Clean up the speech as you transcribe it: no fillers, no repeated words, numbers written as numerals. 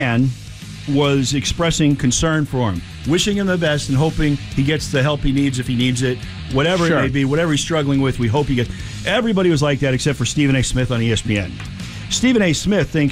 and was expressing concern for him, wishing him the best and hoping he gets the help he needs if he needs it, whatever it may be, whatever he's struggling with, we hope he gets. Everybody was like that except for Stephen A. Smith on ESPN. Stephen A. Smith thinks